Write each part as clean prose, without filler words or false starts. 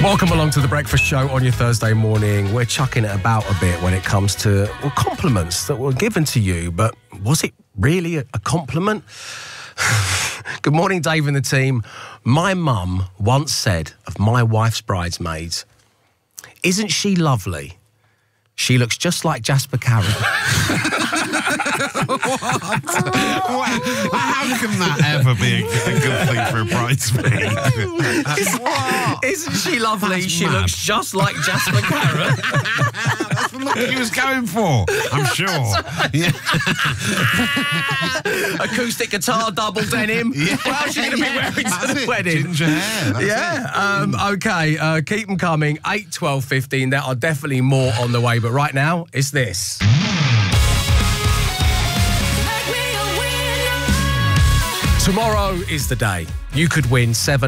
Welcome along to The Breakfast Show on your Thursday morning. We're chucking it about a bit when it comes to compliments that were given to you, but was it really a compliment? Good morning, Dave and the team. My mum once said of my wife's bridesmaids, "Isn't she lovely? She looks just like Jasper Carrott." What? How can that ever be a good thing for a bridesmaid? Isn't she lovely? That's she mad. looks just like Jasper Carrott. That's the look he was going for, I'm sure. Yeah. Acoustic guitar, double denim. Yeah. What else are you going to be wearing to That's the it. wedding? Ginger hair. That's it. Okay. Keep them coming. 8, 12, 15. There are definitely more on the way, but right now, it's this. Tomorrow is the day. You could win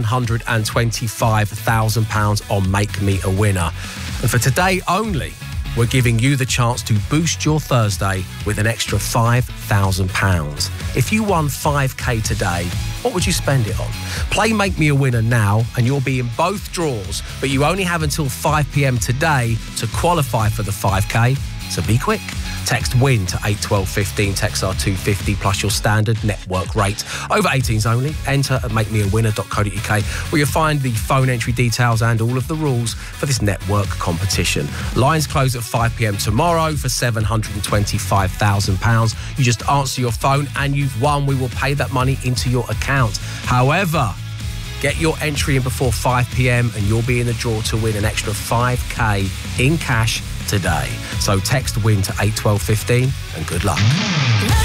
£725,000 on Make Me a Winner. And for today only, we're giving you the chance to boost your Thursday with an extra £5,000. If you won 5k today, what would you spend it on? Play Make Me a Winner now and you'll be in both draws, but you only have until 5 p.m. today to qualify for the 5k, so be quick. Text WIN to 81215, text R250 plus your standard network rate. Over 18s only. Enter at makemeawinner.co.uk where you'll find the phone entry details and all of the rules for this network competition. Lines close at 5 p.m. tomorrow for £725,000. You just answer your phone and you've won. We will pay that money into your account. However, get your entry in before 5 p.m. and you'll be in the draw to win an extra 5k in cash today. So text WIN to 81215 and good luck.